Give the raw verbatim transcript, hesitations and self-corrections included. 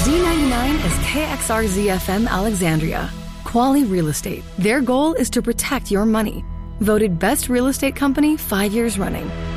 Z ninety-nine is K X R Z F M Alexandria. Quali Real Estate. Their goal is to protect your money. Voted Best Real Estate Company five years running.